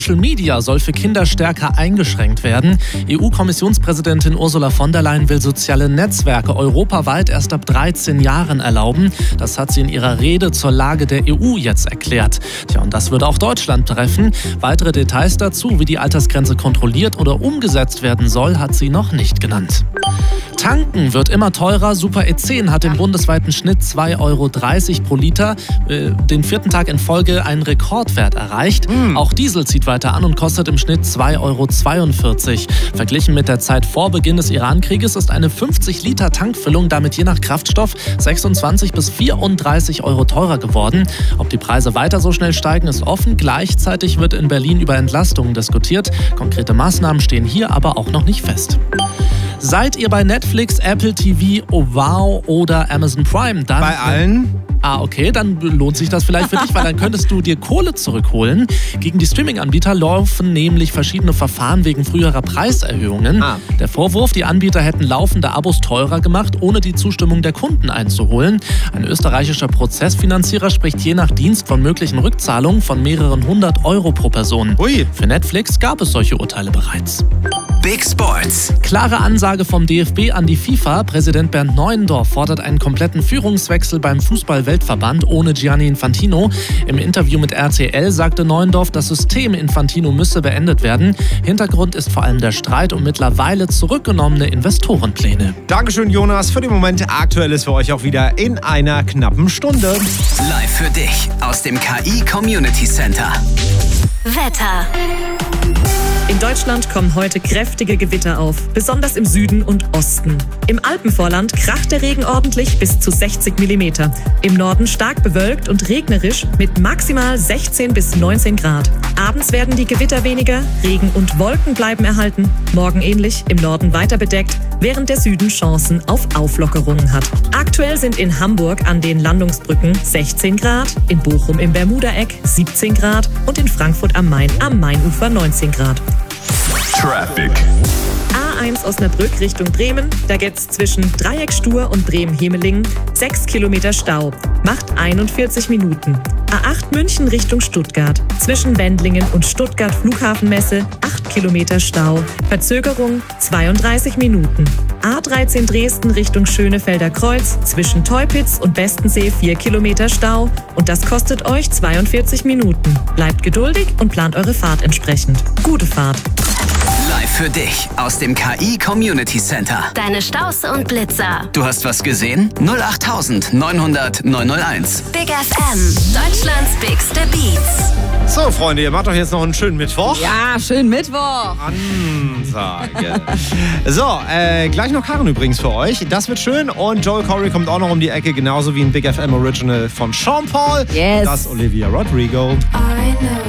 Social Media soll für Kinder stärker eingeschränkt werden. EU-Kommissionspräsidentin Ursula von der Leyen will soziale Netzwerke europaweit erst ab 13 Jahren erlauben. Das hat sie in ihrer Rede zur Lage der EU jetzt erklärt. Tja, und das würde auch Deutschland treffen. Weitere Details dazu, wie die Altersgrenze kontrolliert oder umgesetzt werden soll, hat sie noch nicht genannt. Tanken wird immer teurer. Super E10 hat im bundesweiten Schnitt 2,30 € pro Liter den 4. Tag in Folge einen Rekordwert erreicht. Auch Diesel zieht weiter an und kostet im Schnitt 2,42 €. Verglichen mit der Zeit vor Beginn des Iran-Krieges ist eine 50-Liter-Tankfüllung damit je nach Kraftstoff 26 bis 34 € teurer geworden. Ob die Preise weiter so schnell steigen, ist offen. Gleichzeitig wird in Berlin über Entlastungen diskutiert. Konkrete Maßnahmen stehen hier aber auch noch nicht fest. Seid ihr bei Netflix, Apple TV, Wow oder Amazon Prime? Dann bei allen? Okay, dann lohnt sich das vielleicht für dich, weil dann könntest du dir Kohle zurückholen. Gegen die Streaming-Anbieter laufen nämlich verschiedene Verfahren wegen früherer Preiserhöhungen. Der Vorwurf, die Anbieter hätten laufende Abos teurer gemacht, ohne die Zustimmung der Kunden einzuholen. Ein österreichischer Prozessfinanzierer spricht je nach Dienst von möglichen Rückzahlungen von mehreren 100 € pro Person. Ui. Für Netflix gab es solche Urteile bereits. Big Sports. Klare Ansage vom DFB an die FIFA. Präsident Bernd Neuendorf fordert einen kompletten Führungswechsel beim Fußball-Weltverband ohne Gianni Infantino. Im Interview mit RTL sagte Neuendorf, das System Infantino müsse beendet werden. Hintergrund ist vor allem der Streit um mittlerweile zurückgenommene Investorenpläne. Dankeschön, Jonas. Für den Moment Aktuelles für euch auch wieder in einer knappen Stunde. Live für dich aus dem KI Community Center. Wetter. In Deutschland kommen heute kräftige Gewitter auf, besonders im Süden und Osten. Im Alpenvorland kracht der Regen ordentlich bis zu 60 mm. Im Norden stark bewölkt und regnerisch mit maximal 16 bis 19 Grad. Abends werden die Gewitter weniger, Regen und Wolken bleiben erhalten. Morgen ähnlich, im Norden weiter bedeckt, während der Süden Chancen auf Auflockerungen hat. Aktuell sind in Hamburg an den Landungsbrücken 16 Grad, in Bochum im Bermudaeck 17 Grad und in Frankfurt am Main am Mainufer 19 Grad. Traffic. A1 Osnabrück Richtung Bremen, da geht's zwischen Dreieck-Stur und Bremen-Hemelingen 6 Kilometer Stau, macht 41 Minuten. A8 München Richtung Stuttgart, zwischen Wendlingen und Stuttgart Flughafenmesse 8 Kilometer Stau, Verzögerung 32 Minuten. A13 Dresden Richtung Schönefelder Kreuz, zwischen Teupitz und Bestensee 4 Kilometer Stau und das kostet euch 42 Minuten. Bleibt geduldig und plant eure Fahrt entsprechend. Gute Fahrt. Live für dich aus dem KI Community Center. Deine Staus und Blitzer. Du hast was gesehen? 08900 901. Big FM. Deutschlands bigste Beats. So, Freunde, ihr macht doch jetzt noch einen schönen Mittwoch. Ja, schönen Mittwoch. Ansage. So, gleich noch Karen übrigens für euch. Das wird schön. Und Joel Corey kommt auch noch um die Ecke, genauso wie ein Big FM Original von Sean Paul. Yes. Das Olivia Rodrigo. I know